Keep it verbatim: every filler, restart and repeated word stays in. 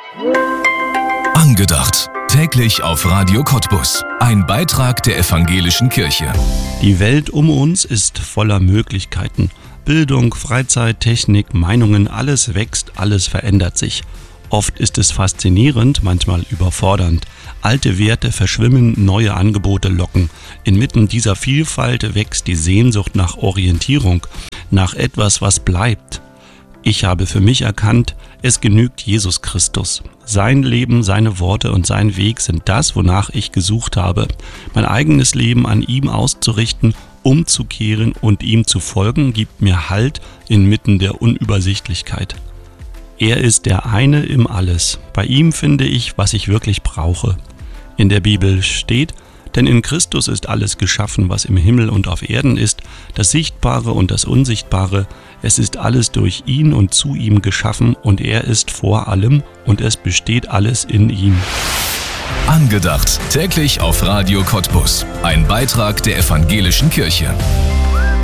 Angedacht. Täglich auf Radio Cottbus. Ein Beitrag der Evangelischen Kirche. Die Welt um uns ist voller Möglichkeiten. Bildung, Freizeit, Technik, Meinungen, alles wächst, alles verändert sich. Oft ist es faszinierend, manchmal überfordernd. Alte Werte verschwimmen, neue Angebote locken. Inmitten dieser Vielfalt wächst die Sehnsucht nach Orientierung, nach etwas, was bleibt. Ich habe für mich erkannt, es genügt Jesus Christus. Sein Leben, seine Worte und sein Weg sind das, wonach ich gesucht habe. Mein eigenes Leben an ihm auszurichten, umzukehren und ihm zu folgen, gibt mir Halt inmitten der Unübersichtlichkeit. Er ist der eine im Alles. Bei ihm finde ich, was ich wirklich brauche. In der Bibel steht, denn in Christus ist alles geschaffen, was im Himmel und auf Erden ist, das Sichtbare und das Unsichtbare. Es ist alles durch ihn und zu ihm geschaffen und er ist vor allem und es besteht alles in ihm. Angedacht. Täglich auf Radio Cottbus. Ein Beitrag der Evangelischen Kirche.